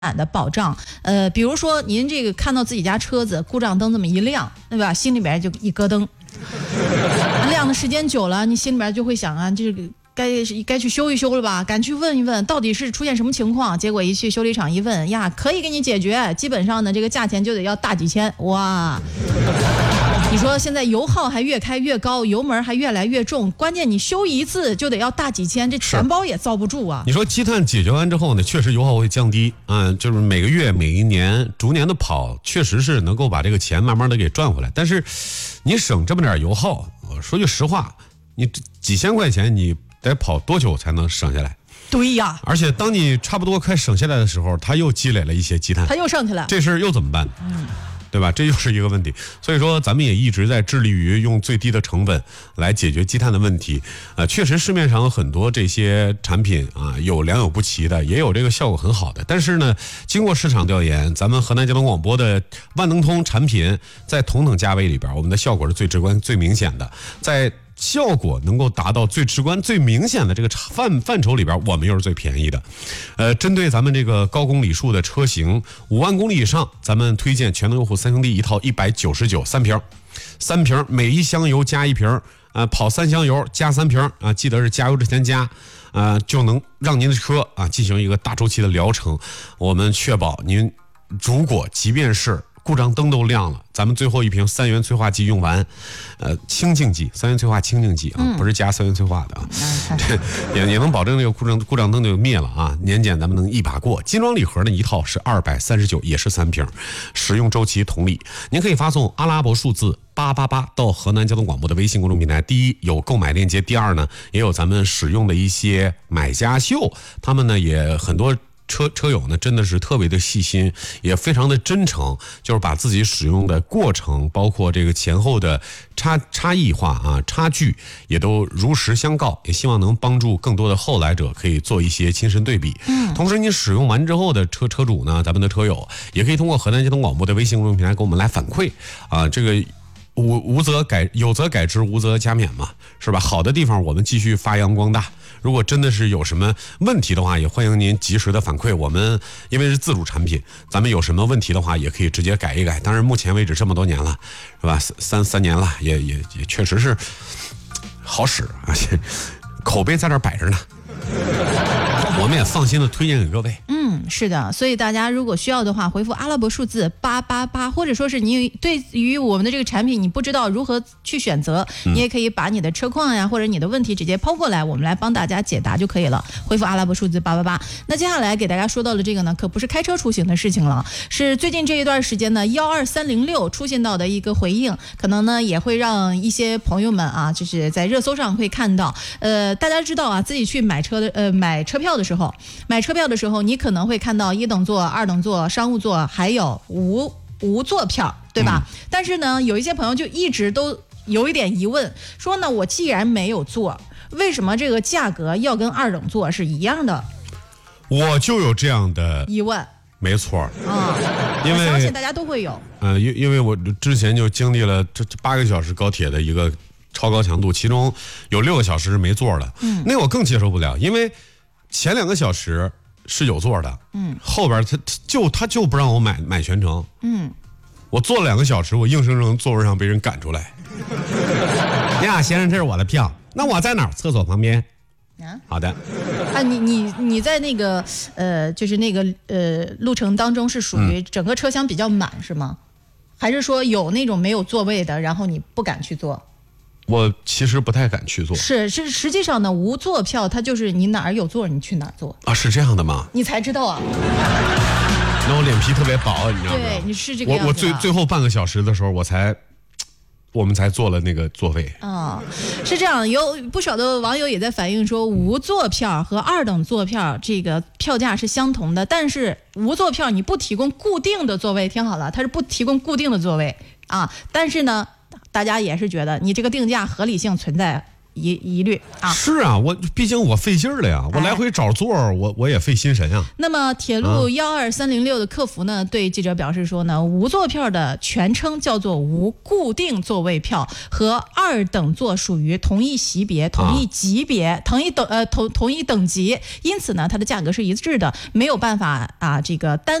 的保障。比如说您这个看到自己家车子故障灯这么一亮，对吧？心里边就一咯噔，亮的时间久了，你心里边就会想啊，这个该去修一修了吧，赶去问一问到底是出现什么情况。结果一去修理厂一问呀，可以给你解决，基本上呢这个价钱就得要大几千，哇！你说现在油耗还越开越高，油门还越来越重，关键你修一次就得要大几千，这钱包也遭不住啊。 你说积碳解决完之后呢，确实油耗会降低，就是每个月每一年逐年的跑，确实是能够把这个钱慢慢的给赚回来。但是你省这么点油耗，说句实话，你几千块钱你得跑多久才能省下来？ 对呀， 而且当你差不多快省下来的时候，它又积累了一些积碳， 它又上去了， 这事儿又怎么办？对吧？这又是一个问题。所以说咱们也一直在致力于用最低的成本来解决积碳的问题。确实市面上有很多这些产品啊，有良莠不齐的，也有这个效果很好的。但是呢，经过市场调研，咱们河南交通广播的万能通产品在同等价位里边，我们的效果是最直观、最明显的。在效果能够达到最直观、最明显的这个范畴里边，我们又是最便宜的。针对咱们这个高公里数的车型，5万公里以上，咱们推荐全能用户三兄弟一套199三瓶，每一箱油加一瓶，跑3箱油加3瓶啊，记得是加油之前加，就能让您的车进行一个大周期的疗程。我们确保您如果即便是故障灯都亮了，咱们最后一瓶3元催化剂用完，清净剂3元催化清净剂不是加3元催化的也能保证这个故障灯就灭了啊。年检咱们能一把过。精装礼盒呢一套是239，也是3瓶，使用周期同理。您可以发送阿拉伯数字888到河南交通广播的微信公众平台。第一有购买链接，第二呢也有咱们使用的一些买家秀，他们呢也很多。车友呢真的是特别的细心，也非常的真诚，就是把自己使用的过程，包括这个前后的差异化差距，也都如实相告，也希望能帮助更多的后来者可以做一些亲身对比。同时你使用完之后的车主呢，咱们的车友也可以通过河南交通广播的微信公众平台给我们来反馈这个。有则改之，无则加勉嘛，是吧？好的地方我们继续发扬光大。如果真的是有什么问题的话，也欢迎您及时的反馈。我们因为是自主产品，咱们有什么问题的话，也可以直接改一改。当然，目前为止这么多年了，是吧？三年了，也确实是好使，而且口碑在这摆着呢。我们也放心的推荐给各位。 是的，所以大家如果需要的话，回复阿拉伯数字888，或者说是你对于我们的这个产品你不知道如何去选择，你也可以把你的车况呀或者你的问题直接抛过来，我们来帮大家解答就可以了。回复阿拉伯数字888。那接下来给大家说到的这个呢，可不是开车出行的事情了，是最近这一段时间呢12306出现到的一个回应，可能呢也会让一些朋友们就是在热搜上会看到。大家知道自己去买车票的时候，你可能会看到1等座、2等座、商务座，还有无座票，对吧？但是呢，有一些朋友就一直都有一点疑问，说呢，我既然没有座，为什么这个价格要跟2等座是一样的？ 我就有这样的疑问。 没错因为我相信大家都会有。 因为我之前就经历了这8个小时高铁的一个超高强度，其中有6个小时是没座的。那我更接受不了，因为前2个小时是有座的，后边他就不让我买全程，我坐了2个小时，我硬生生座位上被人赶出来。呀，先生，这是我的票，那我在哪儿？厕所旁边。好的。 你在那个就是那个路程当中是属于整个车厢比较满是吗？还是说有那种没有座位的，然后你不敢去坐？ 我其实不太敢去坐。 是实际上呢，无座票它就是你哪儿有座你去哪儿坐是这样的吗？ 你才知道啊。 那我脸皮特别薄，你知道吗？ 对，你是这个样子。 我最后半个小时的时候，我们才坐了那个座位。 是这样，有不少的网友也在反映说，无座票和2等座票这个票价是相同的，但是无座票你不提供固定的座位，听好了，它是不提供固定的座位但是呢，大家也是觉得你这个定价合理性存在疑虑啊。 是啊，毕竟我费劲儿了呀，我来回找座儿，我也费心神啊。 那么铁路12306的客服呢，对记者表示说呢，无座票的全称叫做无固定座位票，和2等座属于同一级别、同一级别、同一等级，因此呢，它的价格是一致的，没有办法这个单